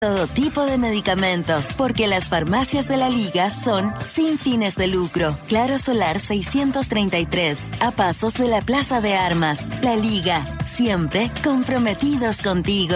Todo tipo de medicamentos, porque las farmacias de la Liga son sin fines de lucro. Claro Solar 633, a pasos de la Plaza de Armas. La Liga, siempre comprometidos contigo.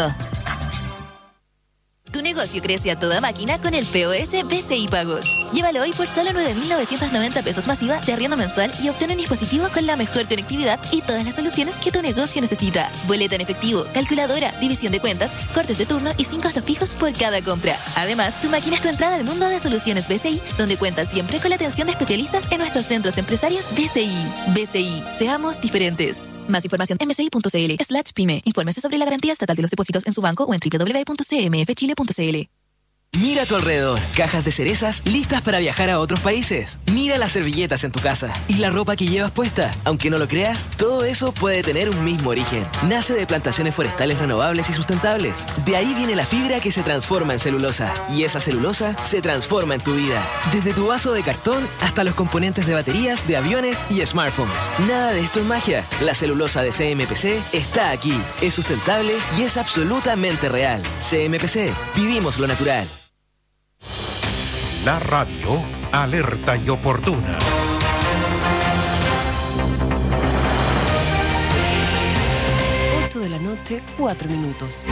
Tu negocio crece a toda máquina con el POS BCI Pagos. Llévalo hoy por solo 9.990 pesos masiva de arriendo mensual y obtén un dispositivo con la mejor conectividad y todas las soluciones que tu negocio necesita. Boleta en efectivo, calculadora, división de cuentas, cortes de turno y 5 costos fijos por cada compra. Además, tu máquina es tu entrada al mundo de soluciones BCI, donde cuentas siempre con la atención de especialistas en nuestros centros empresarios BCI. BCI, seamos diferentes. Más información en bci.cl/pyme. Infórmese sobre la garantía estatal de los depósitos en su banco o en www.cmfchile.cl. Mira a tu alrededor, cajas de cerezas listas para viajar a otros países. Mira las servilletas en tu casa y la ropa que llevas puesta. Aunque no lo creas, todo eso puede tener un mismo origen. Nace de plantaciones forestales renovables y sustentables. De ahí viene la fibra que se transforma en celulosa. Y esa celulosa se transforma en tu vida. Desde tu vaso de cartón hasta los componentes de baterías, de aviones y smartphones. Nada de esto es magia. La celulosa de CMPC está aquí. Es sustentable y es absolutamente real. CMPC, vivimos lo natural. La radio, alerta y oportuna. De la noche, 4 minutos.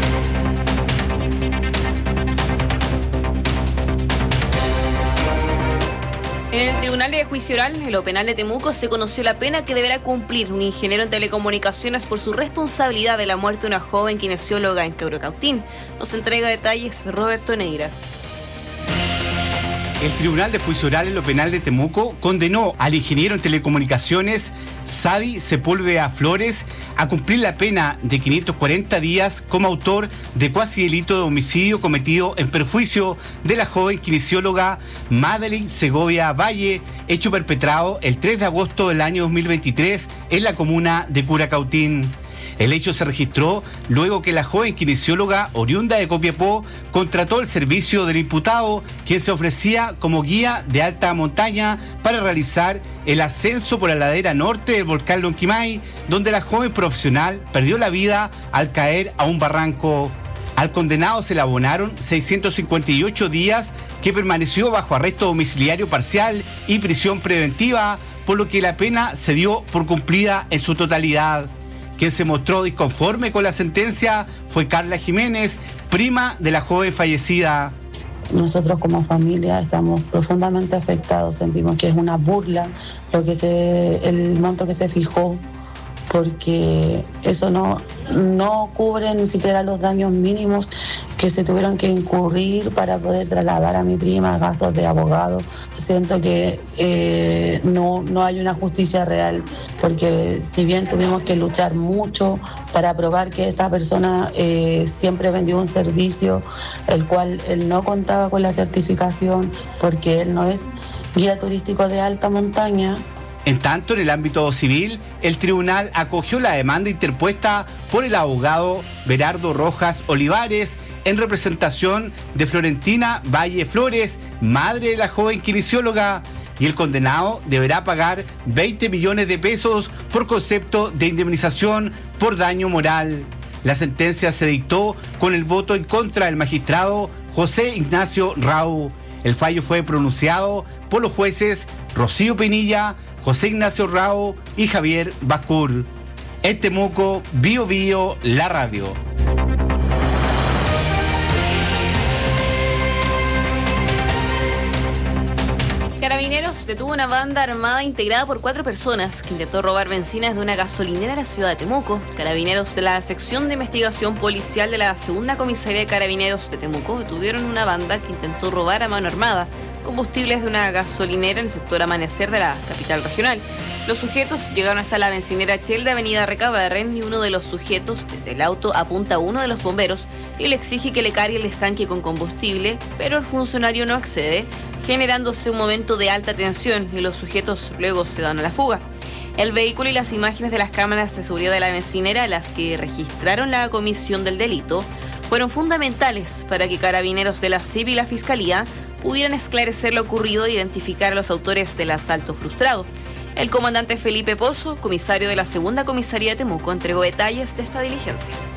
En el Tribunal de Juicio Oral, en lo penal de Temuco, se conoció la pena que deberá cumplir un ingeniero en telecomunicaciones por su responsabilidad de la muerte de una joven kinesióloga en Curacautín. Nos entrega detalles Roberto Neira. El Tribunal de Juicio Oral en lo penal de Temuco condenó al ingeniero en telecomunicaciones Sadi Sepúlveda Flores a cumplir la pena de 540 días como autor de cuasi delito de homicidio cometido en perjuicio de la joven kinesióloga Madeline Segovia Valle, hecho perpetrado el 3 de agosto del año 2023 en la comuna de Curacautín. El hecho se registró luego que la joven kinesióloga oriunda de Copiapó contrató el servicio del imputado, quien se ofrecía como guía de alta montaña para realizar el ascenso por la ladera norte del volcán Lonquimay, donde la joven profesional perdió la vida al caer a un barranco. Al condenado se le abonaron 658 días que permaneció bajo arresto domiciliario parcial y prisión preventiva, por lo que la pena se dio por cumplida en su totalidad. Quien se mostró disconforme con la sentencia fue Carla Jiménez, prima de la joven fallecida. Nosotros como familia estamos profundamente afectados, sentimos que es una burla el monto que se fijó, porque eso no cubre ni siquiera los daños mínimos que se tuvieron que incurrir para poder trasladar a mi prima, gastos de abogado. Siento que no hay una justicia real, porque si bien tuvimos que luchar mucho para probar que esta persona siempre vendió un servicio, el cual él no contaba con la certificación, porque él no es guía turístico de alta montaña. En tanto, en el ámbito civil, el tribunal acogió la demanda interpuesta por el abogado Berardo Rojas Olivares en representación de Florentina Valle Flores, madre de la joven kinesióloga, y el condenado deberá pagar 20 millones de pesos por concepto de indemnización por daño moral. La sentencia se dictó con el voto en contra del magistrado José Ignacio Rau. El fallo fue pronunciado por los jueces Rocío Pinilla, José Ignacio Rao y Javier Bascur. En Temuco, Bio Bio, la radio. Carabineros detuvo una banda armada integrada por 4 personas que intentó robar bencinas de una gasolinera en la ciudad de Temuco. Carabineros de la sección de investigación policial de la segunda comisaría de Carabineros de Temuco detuvieron una banda que intentó robar a mano armada combustibles de una gasolinera en el sector Amanecer de la capital regional. Los sujetos llegaron hasta la bencinera Shell de Avenida Recabarren y uno de los sujetos desde el auto apunta a uno de los bomberos y le exige que le cargue el estanque con combustible, pero el funcionario no accede, generándose un momento de alta tensión y los sujetos luego se dan a la fuga. El vehículo y las imágenes de las cámaras de seguridad de la bencinera, las que registraron la comisión del delito, fueron fundamentales para que Carabineros de la CIVI y la Fiscalía pudieran esclarecer lo ocurrido e identificar a los autores del asalto frustrado. El comandante Felipe Pozo, comisario de la segunda comisaría de Temuco, entregó detalles de esta diligencia.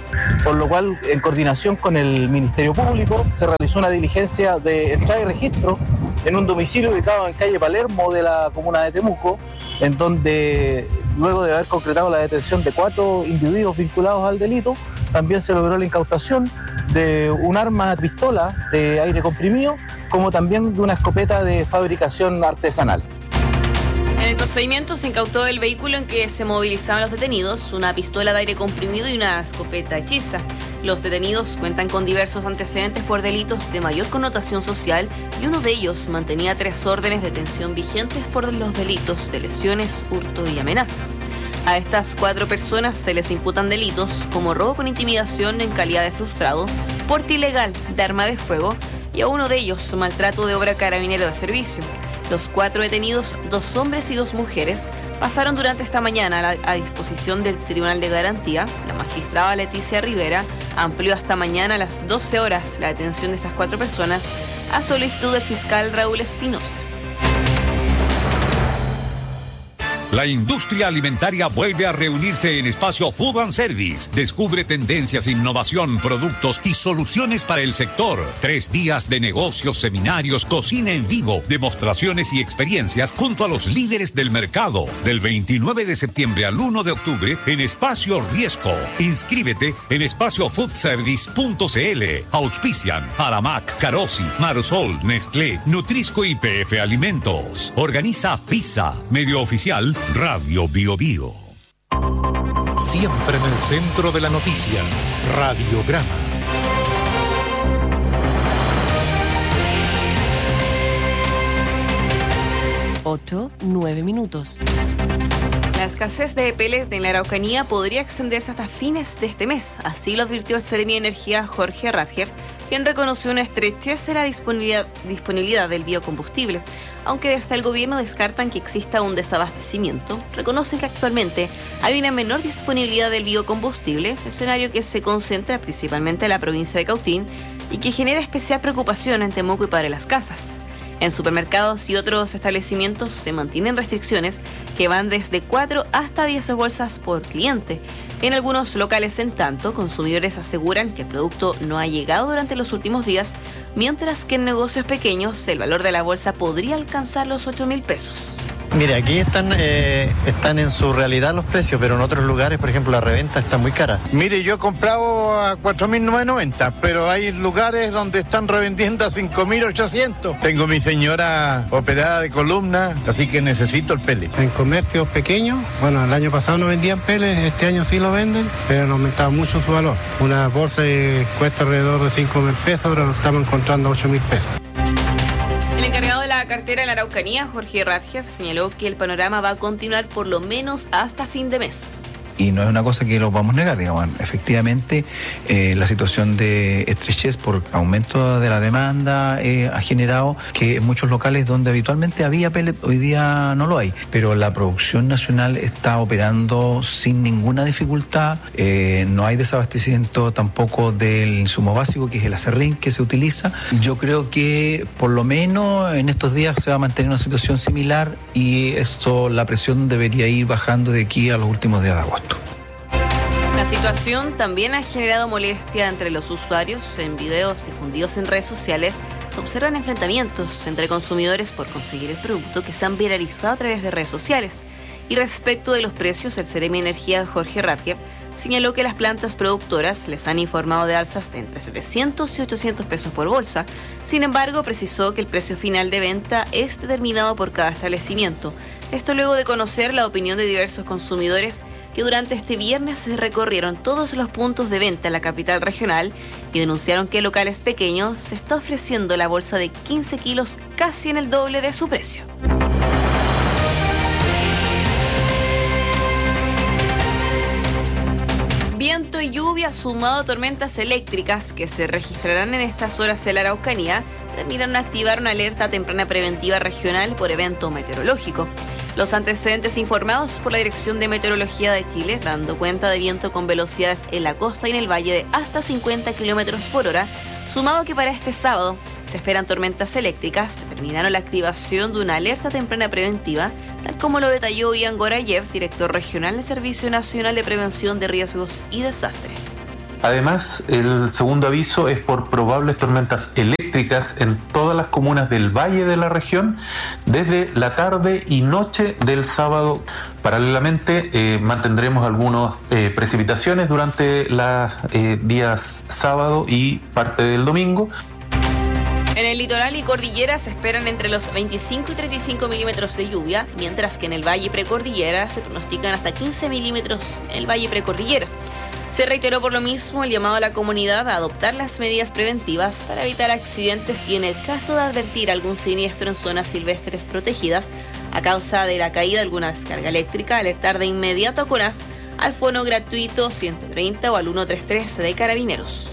por lo cual, en coordinación con el Ministerio Público, se realizó una diligencia de entrada y registro en un domicilio ubicado en calle Palermo de la comuna de Temuco, en donde, luego de haber concretado la detención de 4 individuos vinculados al delito, también se logró la incautación de un arma pistola de aire comprimido, como también de una escopeta de fabricación artesanal. En el procedimiento se incautó el vehículo en que se movilizaban los detenidos, una pistola de aire comprimido y una escopeta hechiza. Los detenidos cuentan con diversos antecedentes por delitos de mayor connotación social y uno de ellos mantenía 3 órdenes de detención vigentes por los delitos de lesiones, hurto y amenazas. A estas 4 personas se les imputan delitos como robo con intimidación en calidad de frustrado, porte ilegal de arma de fuego y a uno de ellos maltrato de obra carabinero de servicio. Los 4 detenidos, 2 hombres y 2 mujeres, pasaron durante esta mañana a disposición del Tribunal de Garantía. La magistrada Leticia Rivera amplió hasta mañana a las 12 horas la detención de estas 4 personas a solicitud del fiscal Raúl Espinosa. La industria alimentaria vuelve a reunirse en Espacio Food and Service. Descubre tendencias, innovación, productos y soluciones para el sector. 3 días de negocios, seminarios, cocina en vivo, demostraciones y experiencias junto a los líderes del mercado. Del 29 de septiembre al 1 de octubre en Espacio Riesco. Inscríbete en espaciofoodservice.cl. Auspician Aramac, Carosi, Marsol, Nestlé, Nutrisco y PF Alimentos. Organiza FISA, medio oficial Radio Bio Bio. Siempre en el centro de la noticia, Radiograma. Ocho, 9 minutos. La escasez de pellet en la Araucanía podría extenderse hasta fines de este mes. Así lo advirtió el Seremi de Energía Jorge Radjev, quien reconoció una estrechez en la disponibilidad del biocombustible. Aunque desde el gobierno descartan que exista un desabastecimiento, reconocen que actualmente hay una menor disponibilidad del biocombustible, escenario que se concentra principalmente en la provincia de Cautín y que genera especial preocupación en Temuco y Padre Las Casas. En supermercados y otros establecimientos se mantienen restricciones que van desde 4 hasta 10 bolsas por cliente. En algunos locales, en tanto, consumidores aseguran que el producto no ha llegado durante los últimos días, mientras que en negocios pequeños el valor de la bolsa podría alcanzar los 8.000 pesos. Mire, aquí están en su realidad los precios, pero en otros lugares, por ejemplo, la reventa está muy cara. Mire, yo he comprado a 4.990, pero hay lugares donde están revendiendo a 5.800. Tengo mi señora operada de columna, así que necesito el pellet. En comercios pequeños, bueno, el año pasado no vendían pellets, este año sí lo venden, pero han aumentado mucho su valor. Una bolsa cuesta alrededor de 5.000 pesos, ahora lo estamos encontrando a 8.000 pesos. El encargado de la cartera en la Araucanía, Jorge Radjev, señaló que el panorama va a continuar por lo menos hasta fin de mes. Y no es una cosa que lo vamos a negar, digamos. Efectivamente, la situación de estrechez por aumento de la demanda ha generado que en muchos locales donde habitualmente había pellet, hoy día no lo hay. Pero la producción nacional está operando sin ninguna dificultad. No hay desabastecimiento tampoco del insumo básico, que es el acerrín que se utiliza. Yo creo que por lo menos en estos días se va a mantener una situación similar y la presión debería ir bajando de aquí a los últimos días de agosto. La situación también ha generado molestia entre los usuarios. En videos difundidos en redes sociales se observan enfrentamientos entre consumidores por conseguir el producto que se han viralizado a través de redes sociales. Y respecto de los precios, el Seremi de Energía Jorge Radjev señaló que las plantas productoras les han informado de alzas entre 700 y 800 pesos por bolsa. Sin embargo, precisó que el precio final de venta es determinado por cada establecimiento. Esto luego de conocer la opinión de diversos consumidores que durante este viernes se recorrieron todos los puntos de venta en la capital regional y denunciaron que en locales pequeños se está ofreciendo la bolsa de 15 kilos casi en el doble de su precio. Viento y lluvia sumado a tormentas eléctricas que se registrarán en estas horas en la Araucanía terminaron a activar una alerta temprana preventiva regional por evento meteorológico. Los antecedentes informados por la Dirección de Meteorología de Chile, dando cuenta de viento con velocidades en la costa y en el valle de hasta 50 kilómetros por hora, sumado que para este sábado se esperan tormentas eléctricas, determinaron la activación de una alerta temprana preventiva, tal como lo detalló Ian Gorayev, director regional del Servicio Nacional de Prevención de Riesgos y Desastres. Además, el segundo aviso es por probables tormentas eléctricas en todas las comunas del valle de la región desde la tarde y noche del sábado. Paralelamente, mantendremos algunas precipitaciones durante los días sábado y parte del domingo. En el litoral y cordillera se esperan entre los 25 y 35 milímetros de lluvia, mientras que en el valle precordillera se pronostican hasta 15 milímetros en el valle precordillera. Se reiteró por lo mismo el llamado a la comunidad a adoptar las medidas preventivas para evitar accidentes y, en el caso de advertir algún siniestro en zonas silvestres protegidas a causa de la caída de alguna descarga eléctrica, alertar de inmediato a CONAF al fono gratuito 130 o al 133 de Carabineros.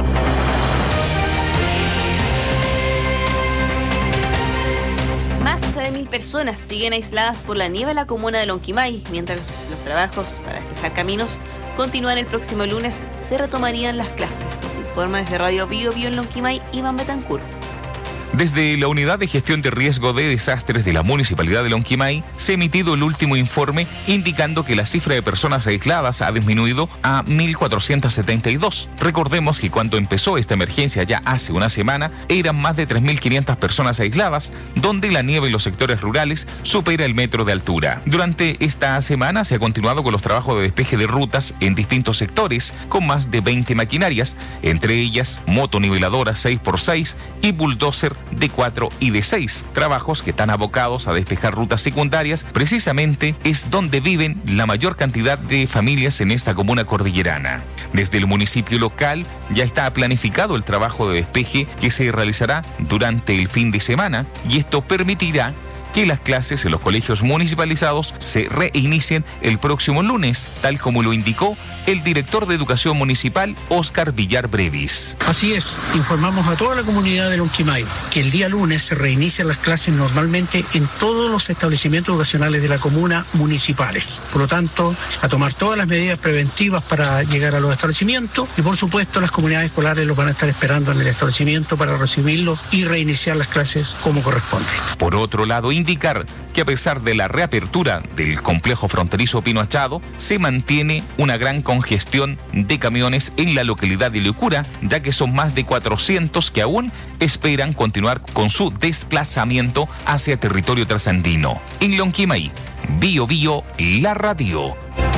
Más de 1.000 personas siguen aisladas por la nieve en la comuna de Lonquimay, mientras los trabajos para despejar caminos continúan. El próximo lunes se retomarían las clases. Nos informa desde Radio Bio Bio en Lonquimay, Iván Betancourt. Desde la Unidad de Gestión de Riesgo de Desastres de la Municipalidad de Lonquimay se ha emitido el último informe indicando que la cifra de personas aisladas ha disminuido a 1.472. Recordemos que cuando empezó esta emergencia ya hace una semana eran más de 3.500 personas aisladas, donde la nieve en los sectores rurales supera el metro de altura. Durante esta semana se ha continuado con los trabajos de despeje de rutas en distintos sectores con más de 20 maquinarias, entre ellas motoniveladoras 6x6 y bulldozer de 4 y de 6, trabajos que están abocados a despejar rutas secundarias. Precisamente es donde viven la mayor cantidad de familias en esta comuna cordillerana. Desde el municipio local ya está planificado el trabajo de despeje que se realizará durante el fin de semana, y esto permitirá que las clases en los colegios municipalizados se reinicien el próximo lunes, tal como lo indicó el director de Educación Municipal, Óscar Villar Brevis. Así es, informamos a toda la comunidad de Lonquimay que el día lunes se reinician las clases normalmente en todos los establecimientos educacionales de la comuna municipales. Por lo tanto, a tomar todas las medidas preventivas para llegar a los establecimientos, y por supuesto las comunidades escolares los van a estar esperando en el establecimiento para recibirlos y reiniciar las clases como corresponde. Por otro lado, indicar que a pesar de la reapertura del complejo fronterizo Pino Achado, se mantiene una gran congestión de camiones en la localidad de Licura, ya que son más de 400 que aún esperan continuar con su desplazamiento hacia territorio trasandino. En Lonquimay, Bio Bio, la radio.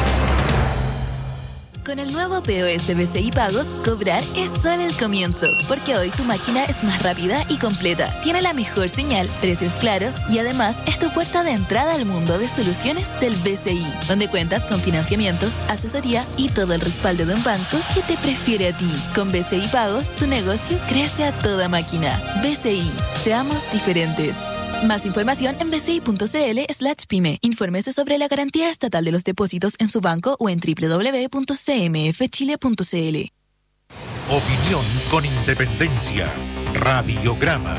Con el nuevo POS BCI Pagos, cobrar es solo el comienzo, porque hoy tu máquina es más rápida y completa, tiene la mejor señal, precios claros y además es tu puerta de entrada al mundo de soluciones del BCI, donde cuentas con financiamiento, asesoría y todo el respaldo de un banco que te prefiere a ti. Con BCI Pagos, tu negocio crece a toda máquina. BCI, seamos diferentes. Más información en bci.cl/pyme. Infórmese sobre la garantía estatal de los depósitos en su banco o en www.cmfchile.cl. Opinión con independencia. Radiograma.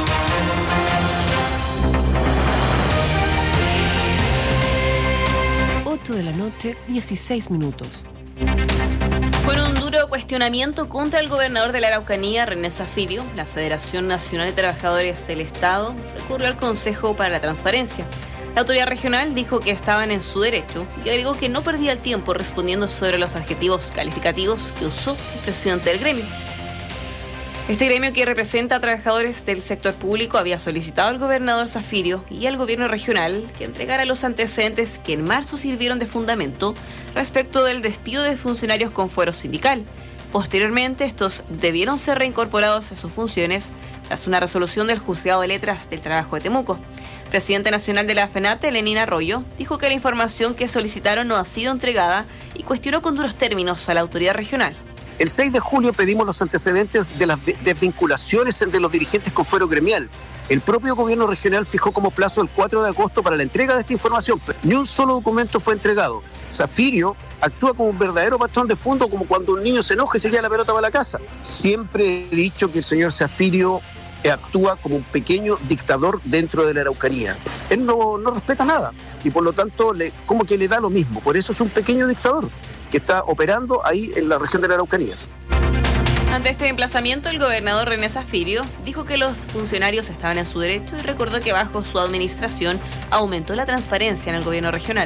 De la noche, 16 minutos. Con un duro cuestionamiento contra el gobernador de la Araucanía, René Zaffirio, la Federación Nacional de Trabajadores del Estado recurrió al Consejo para la Transparencia. La autoridad regional dijo que estaban en su derecho y agregó que no perdía el tiempo respondiendo sobre los adjetivos calificativos que usó el presidente del gremio. Este gremio, que representa a trabajadores del sector público, había solicitado al gobernador Zaffirio y al gobierno regional que entregara los antecedentes que en marzo sirvieron de fundamento respecto del despido de funcionarios con fuero sindical. Posteriormente, estos debieron ser reincorporados a sus funciones tras una resolución del Juzgado de Letras del Trabajo de Temuco. Presidente nacional de la FENATE, Lenín Arroyo, dijo que la información que solicitaron no ha sido entregada y cuestionó con duros términos a la autoridad regional. El 6 de julio pedimos los antecedentes de las desvinculaciones de los dirigentes con fuero gremial. El propio gobierno regional fijó como plazo el 4 de agosto para la entrega de esta información. Ni un solo documento fue entregado. Zaffirio actúa como un verdadero patrón de fondo, como cuando un niño se enoja y se lleva la pelota para la casa. Siempre he dicho que el señor Zaffirio actúa como un pequeño dictador dentro de la Araucanía. Él no respeta nada y por lo tanto como que le da lo mismo. Por eso es un pequeño dictador que está operando ahí en la región de la Araucanía. Ante este emplazamiento, el gobernador René Zaffirio dijo que los funcionarios estaban en su derecho y recordó que bajo su administración aumentó la transparencia en el gobierno regional.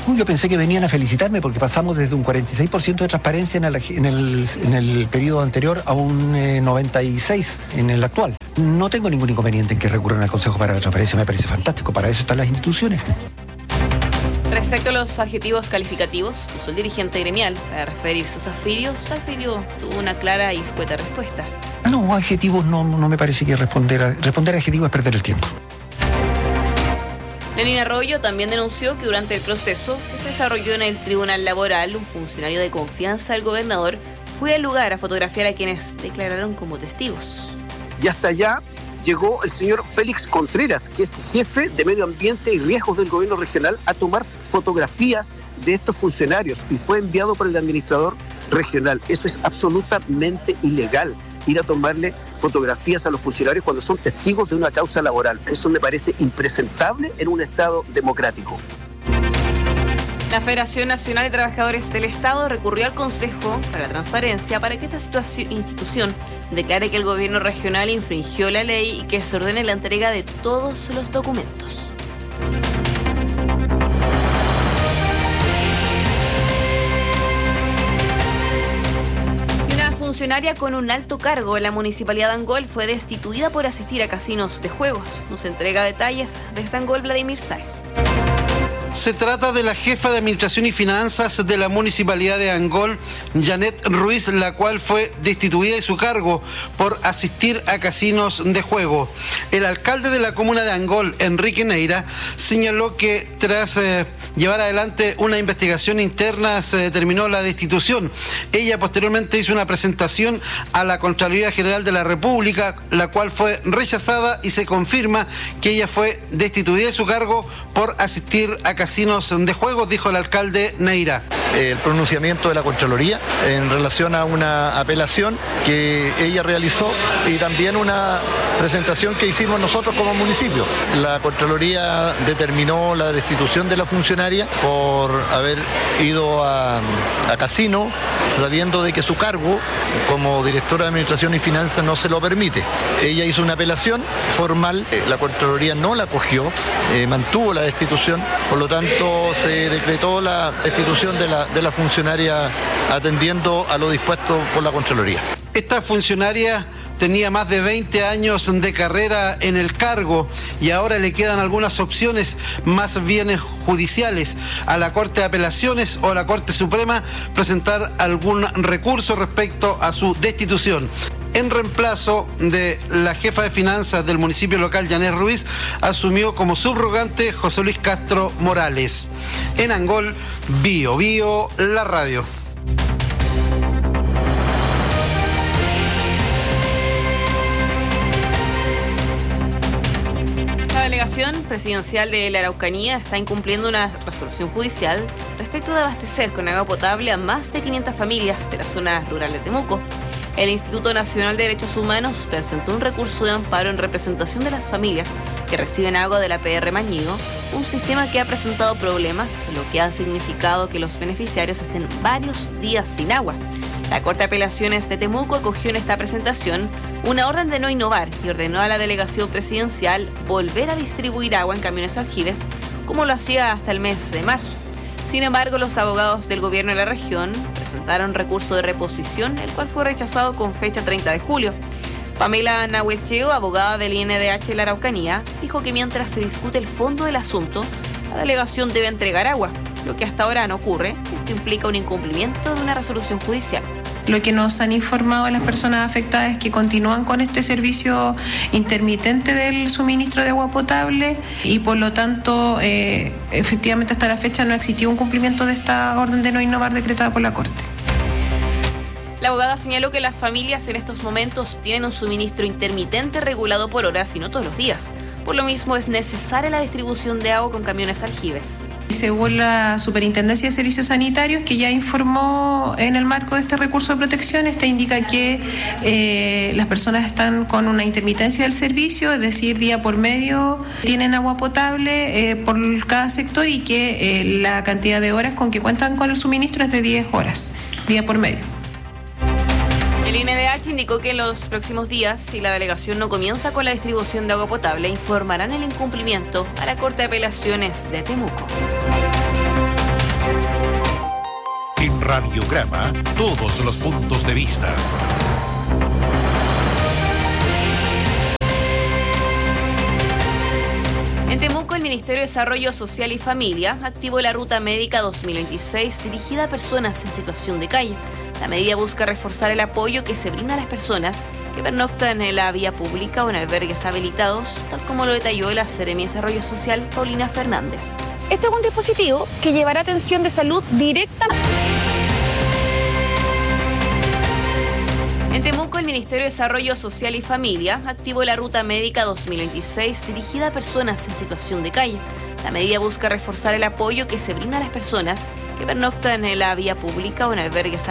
Yo pensé que venían a felicitarme porque pasamos desde un 46% de transparencia en el periodo anterior a un 96% en el actual. No tengo ningún inconveniente en que recurran al Consejo para la Transparencia, me parece fantástico, para eso están las instituciones. Respecto a los adjetivos calificativos, usó el dirigente gremial para referirse a Zaffirio. Zaffirio tuvo una clara y escueta respuesta. No, adjetivos no me parece que responder a adjetivos es perder el tiempo. Lenín Arroyo también denunció que durante el proceso que se desarrolló en el Tribunal Laboral, un funcionario de confianza del gobernador fue al lugar a fotografiar a quienes declararon como testigos. Y hasta allá llegó el señor Félix Contreras, que es jefe de Medio Ambiente y Riesgos del gobierno regional, a tomar fotografías de estos funcionarios y fue enviado por el administrador regional. Eso es absolutamente ilegal, ir a tomarle fotografías a los funcionarios cuando son testigos de una causa laboral. Eso me parece impresentable en un Estado democrático. La Federación Nacional de Trabajadores del Estado recurrió al Consejo para la Transparencia para que esta institución declare que el gobierno regional infringió la ley y que se ordene la entrega de todos los documentos. Una funcionaria con un alto cargo en la Municipalidad de Angol fue destituida por asistir a casinos de juegos. Nos entrega detalles desde Angol Vladimir Sáez. Se trata de la jefa de Administración y Finanzas de la Municipalidad de Angol, Janet Ruiz, la cual fue destituida de su cargo por asistir a casinos de juego. El alcalde de la comuna de Angol, Enrique Neira, señaló que tras llevar adelante una investigación interna se determinó la destitución. Ella posteriormente hizo una presentación a la Contraloría General de la República, la cual fue rechazada y se confirma que ella fue destituida de su cargo por asistir a casinos de juegos, dijo el alcalde Neira. El pronunciamiento de la Contraloría en relación a una apelación que ella realizó y también una presentación que hicimos nosotros como municipio. La Contraloría determinó la destitución de la funcionaria por haber ido a casino sabiendo de que su cargo como directora de Administración y Finanzas no se lo permite. Ella hizo una apelación formal, la Contraloría no la acogió, mantuvo la destitución, por lo tanto se decretó la destitución de la funcionaria atendiendo a lo dispuesto por la Contraloría. Esta funcionaria tenía más de 20 años de carrera en el cargo y ahora le quedan algunas opciones más bien judiciales: a la Corte de Apelaciones o a la Corte Suprema presentar algún recurso respecto a su destitución. En reemplazo de la jefa de finanzas del municipio local, Janet Ruiz, asumió como subrogante José Luis Castro Morales. En Angol, Bio Bio, la radio. La delegación presidencial de la Araucanía está incumpliendo una resolución judicial respecto de abastecer con agua potable a más de 500 familias de la zona rural de Temuco. El Instituto Nacional de Derechos Humanos presentó un recurso de amparo en representación de las familias que reciben agua de la PR Mañigo, un sistema que ha presentado problemas, lo que ha significado que los beneficiarios estén varios días sin agua. La Corte de Apelaciones de Temuco acogió en esta presentación una orden de no innovar y ordenó a la delegación presidencial volver a distribuir agua en camiones aljibes, como lo hacía hasta el mes de marzo. Sin embargo, los abogados del gobierno de la región presentaron recurso de reposición, el cual fue rechazado con fecha 30 de julio. Pamela Nahuelcheo, abogada del INDH de la Araucanía, dijo que mientras se discute el fondo del asunto, la delegación debe entregar agua, lo que hasta ahora no ocurre. Esto implica un incumplimiento de una resolución judicial. Lo que nos han informado las personas afectadas es que continúan con este servicio intermitente del suministro de agua potable y por lo tanto efectivamente hasta la fecha no existió un cumplimiento de esta orden de no innovar decretada por la Corte. La abogada señaló que las familias en estos momentos tienen un suministro intermitente regulado por horas y no todos los días. Por lo mismo es necesaria la distribución de agua con camiones aljibes. Según la Superintendencia de Servicios Sanitarios, que ya informó en el marco de este recurso de protección, esta indica que las personas están con una intermitencia del servicio, es decir, día por medio tienen agua potable por cada sector y que la cantidad de horas con que cuentan con el suministro es de 10 horas, día por medio. El INDH indicó que en los próximos días, si la delegación no comienza con la distribución de agua potable, informarán el incumplimiento a la Corte de Apelaciones de Temuco. Radiograma, todos los puntos de vista. En Temuco, el Ministerio de Desarrollo Social y Familia activó la Ruta Médica 2026 dirigida a personas en situación de calle. La medida busca reforzar el apoyo que se brinda a las personas que pernoctan en la vía pública o en albergues habilitados, tal como lo detalló la Seremi de Desarrollo Social, Paulina Fernández. Este es un dispositivo que llevará atención de salud directa. En Temuco, el Ministerio de Desarrollo Social y Familia activó la Ruta Médica 2026 dirigida a personas en situación de calle. La medida busca reforzar el apoyo que se brinda a las personas que pernoctan en la vía pública o en albergues